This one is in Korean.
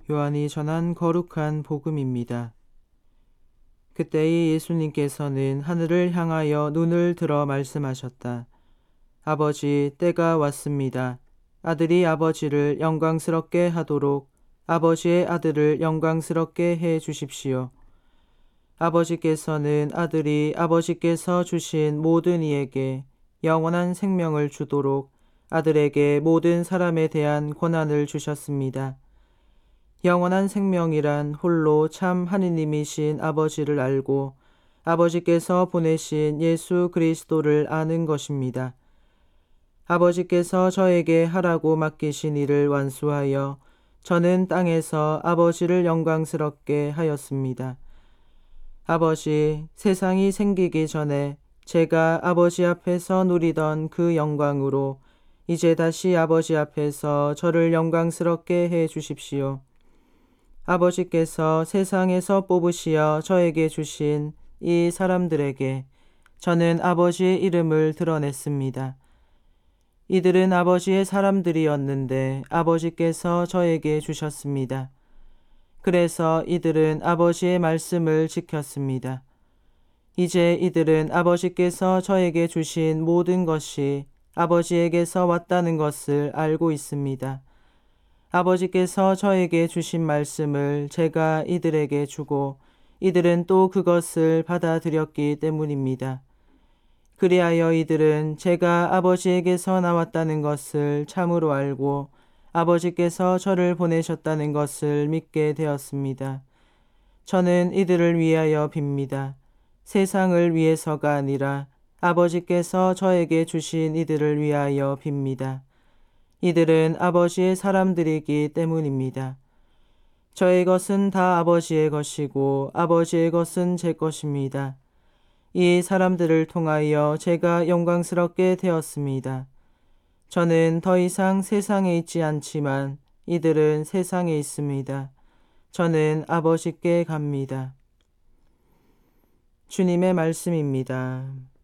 요한이 전한 거룩한 복음입니다. 그때의 예수님께서는 하늘을 향하여 눈을 들어 말씀하셨다. 아버지, 때가 왔습니다. 아들이 아버지를 영광스럽게 하도록 아버지의 아들을 영광스럽게 해 주십시오. 아버지께서는 아들이 아버지께서 주신 모든 이에게 영원한 생명을 주도록 아들에게 모든 사람에 대한 권한을 주셨습니다. 영원한 생명이란 홀로 참 하느님이신 아버지를 알고 아버지께서 보내신 예수 그리스도를 아는 것입니다. 아버지께서 저에게 하라고 맡기신 일을 완수하여 저는 땅에서 아버지를 영광스럽게 하였습니다. 아버지, 세상이 생기기 전에 제가 아버지 앞에서 누리던 그 영광으로 이제 다시 아버지 앞에서 저를 영광스럽게 해 주십시오. 아버지께서 세상에서 뽑으시어 저에게 주신 이 사람들에게 저는 아버지의 이름을 드러냈습니다. 이들은 아버지의 사람들이었는데 아버지께서 저에게 주셨습니다. 그래서 이들은 아버지의 말씀을 지켰습니다. 이제 이들은 아버지께서 저에게 주신 모든 것이 아버지에게서 왔다는 것을 알고 있습니다. 아버지께서 저에게 주신 말씀을 제가 이들에게 주고 이들은 또 그것을 받아들였기 때문입니다. 그리하여 이들은 제가 아버지에게서 나왔다는 것을 참으로 알고 아버지께서 저를 보내셨다는 것을 믿게 되었습니다. 저는 이들을 위하여 빕니다. 세상을 위해서가 아니라 아버지께서 저에게 주신 이들을 위하여 빕니다. 이들은 아버지의 사람들이기 때문입니다. 저의 것은 다 아버지의 것이고 아버지의 것은 제 것입니다. 이 사람들을 통하여 제가 영광스럽게 되었습니다. 저는 더 이상 세상에 있지 않지만 이들은 세상에 있습니다. 저는 아버지께 갑니다. 주님의 말씀입니다.